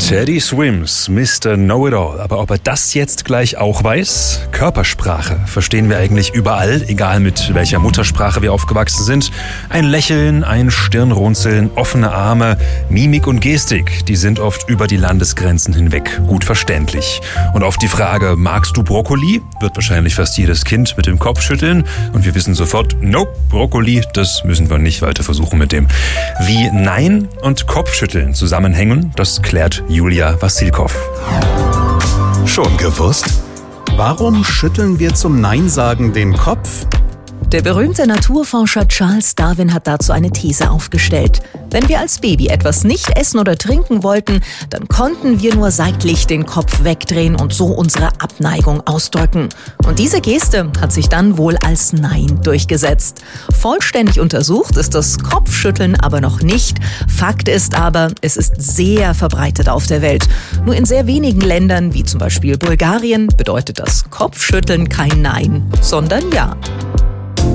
Teddy Swims, Mr. Know-it-all. Aber ob er das jetzt gleich auch weiß? Körpersprache verstehen wir eigentlich überall, egal mit welcher Muttersprache wir aufgewachsen sind. Ein Lächeln, ein Stirnrunzeln, offene Arme, Mimik und Gestik, die sind oft über die Landesgrenzen hinweg gut verständlich. Und auf die Frage, magst du Brokkoli? Wird wahrscheinlich fast jedes Kind mit dem Kopf schütteln. Und wir wissen sofort, nope, Brokkoli, das müssen wir nicht weiter versuchen mit dem. Wie Nein und Kopfschütteln zusammenhängen, das klärt Julia Wassilkow. Schon gewusst? Warum schütteln wir zum Nein-Sagen den Kopf? Der berühmte Naturforscher Charles Darwin hat dazu eine These aufgestellt. Wenn wir als Baby etwas nicht essen oder trinken wollten, dann konnten wir nur seitlich den Kopf wegdrehen und so unsere Abneigung ausdrücken. Und diese Geste hat sich dann wohl als Nein durchgesetzt. Vollständig untersucht ist das Kopfschütteln aber noch nicht. Fakt ist aber, es ist sehr verbreitet auf der Welt. Nur in sehr wenigen Ländern, wie zum Beispiel Bulgarien, bedeutet das Kopfschütteln kein Nein, sondern Ja.